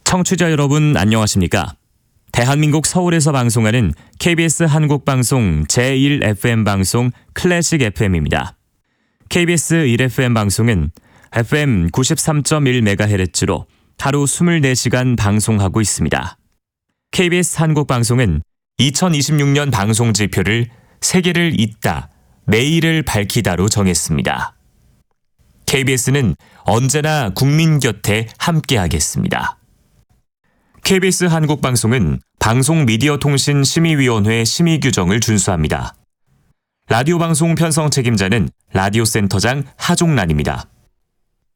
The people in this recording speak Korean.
청취자 여러분 안녕하십니까? 대한민국 서울에서 방송하는 KBS 한국방송 제1FM 방송 클래식 FM입니다. KBS 1FM 방송은 FM 93.1MHz로 하루 24시간 방송하고 있습니다. KBS 한국방송은 2026년 방송지표를 세계를 잇다, 내일을 밝히다로 정했습니다. KBS는 언제나 국민 곁에 함께하겠습니다. KBS 한국방송은 방송미디어통신심의위원회 심의 규정을 준수합니다. 라디오 방송 편성 책임자는 라디오센터장 하종란입니다.